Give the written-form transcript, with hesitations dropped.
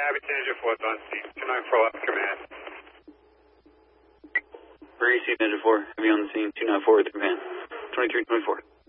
Abington Engine 4 on scene. 294 up command. Brady Engine 4, heavy on the scene. 294 with the command. 2324.